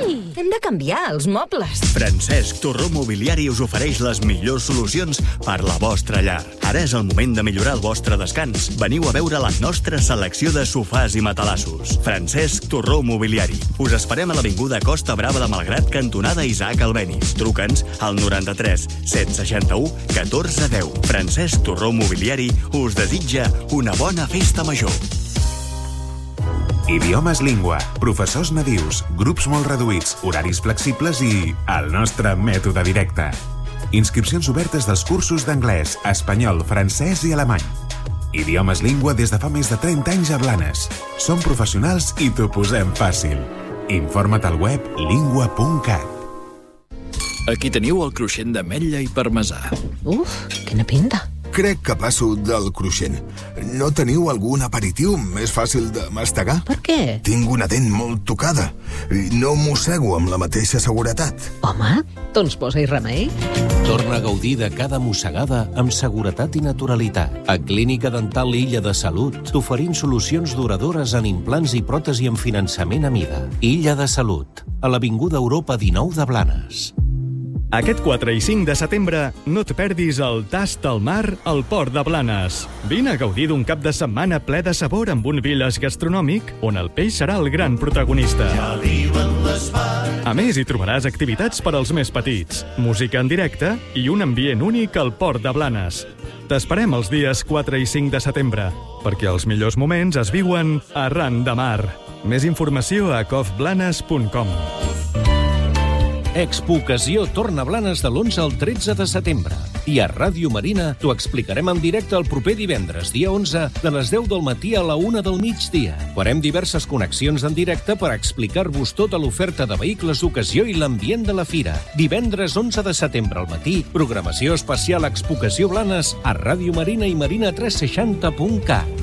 Ai, hem de canviar els mobles. Francesc Torró Mobiliari us ofereix les millors solucions per la vostra llar. Ara és el moment de millorar el vostre descans. Veniu a veure la nostra selecció de sofàs i matalassos. Francesc Torró Mobiliari. Us esperem a l'avinguda Costa Brava de Malgrat, cantonada Isaac Albéniz. Truca'ns al 93 761 14 10. Francesc Torró Mobiliari us desitja una bona festa major. Idiomes Lingua, professors nadius, grups molt reduïts, horaris flexibles i el nostre mètode directe. Inscripcions obertes dels cursos d'anglès, espanyol, francès i alemany. Idiomes Lingua des de fa més de 30 anys a Blanes. Som professionals i t'ho posem fàcil. Informa't al web lingua.cat. Aquí teniu el cruixent d'ametlla i parmesà. Uf, quina pinta. Crec que passo del cruixent. No teniu algun aperitiu més fàcil de mastegar? Per què? Tinc una dent molt tocada i no mossego amb la mateixa seguretat. Home, doncs posa-hi remei. Torna a gaudir de cada mossegada amb seguretat i naturalitat. A Clínica Dental Illa de Salut t'oferim solucions duradores en implants i pròtesi amb finançament a mida. Illa de Salut, a l'Avinguda Europa 19 de Blanes. Aquest 4 i 5 de setembre no et perdis el Tast al Mar al Port de Blanes. Vine a gaudir d'un cap de setmana ple de sabor amb un village gastronòmic on el peix serà el gran protagonista. A més, hi trobaràs activitats per als més petits, música en directe i un ambient únic al Port de Blanes. T'esperem els dies 4 i 5 de setembre, perquè els millors moments es viuen arran de mar. Més informació a cofblanes.com. Expo Ocasió torna a Blanes de l'11 al 13 de setembre. I a Ràdio Marina t'ho explicarem en directe el proper divendres, dia 11, de les 10 del matí a la 1 del migdia. Farem diverses connexions en directe per explicar-vos tota l'oferta de vehicles d'ocasió i l'ambient de la fira. Divendres 11 de setembre al matí, programació especial Expo Ocasió Blanes a Ràdio Marina i marina360.cat.